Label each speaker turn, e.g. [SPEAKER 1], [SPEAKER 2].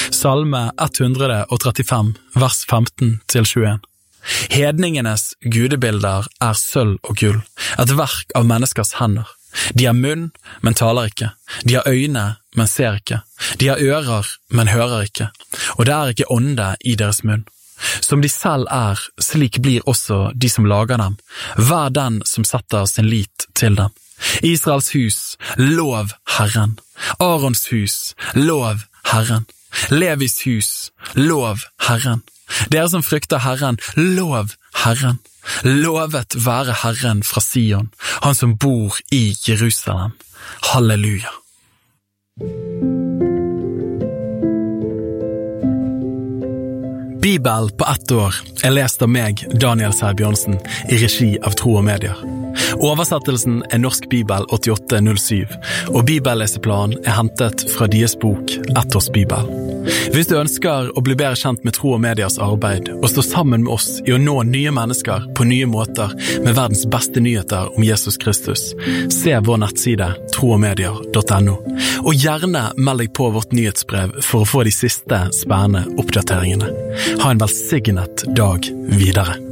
[SPEAKER 1] Salme 135, vers 15-21. Hedningenes gudebilder sølv og gull, et verk av menneskers hender. De har munn, men taler ikke. De har øyne, men ser ikke. De har ører, men hører ikke. Og det ikke ånde i deres munn. Som de selv slik blir også de som lager dem. Hver den som setter sin lit til dem. Israels hus, lov Herren. Arons hus, lov Herren. Levis hus, lov Herren. Dere som frykter Herren, lov Herren. Lovet være Herren fra Sion, han som bor i Jerusalem. Halleluja. Bibel på 1 år lest av meg, Daniel Sæbjørnsen, i regi av Tro og Medier. Oversettelsen Norsk Bibel 8807, og bibelleseplan hentet fra deres bok 1 års Bibel. Hvis du ønsker å bli bedre kjent med Tro og Mediers arbeid, og stå sammen med oss i å nå nye mennesker på nye måter med verdens beste nyheter om Jesus Kristus, se vår nettside troogmedier.no, og gjerne meld deg på vårt nyhetsbrev for å få de siste spennende oppdateringene. Ha en velsignet dag videre.